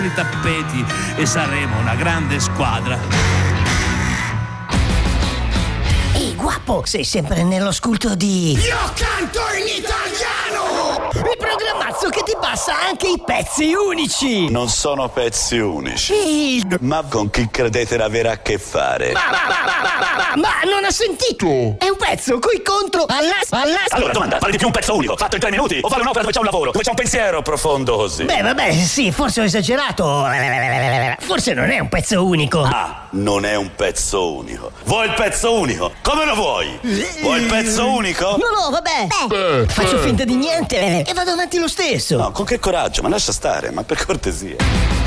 i tappeti e saremo una grande squadra. Ehi, guapo, sei sempre nello sculto di... Io canto in italiano! Il programmazzo che ti passa anche i pezzi unici! Non sono pezzi unici. Ehi, Ma con chi credete di avere a che fare? ma non ha sentito! È un pezzo coi contro Allora, domanda, fare di più un pezzo unico, fatto in 3 minuti? O fare un'opera dove c'è un lavoro, dove c'è un pensiero profondo così? Beh, vabbè, sì, forse ho esagerato. Forse non è un pezzo unico. Ah, non è un pezzo unico. Vuoi il pezzo unico? Come lo vuoi? Vuoi il pezzo unico? No, vabbè. Faccio finta di niente e vado avanti lo stesso. No, con che coraggio, ma lascia stare, ma per cortesia.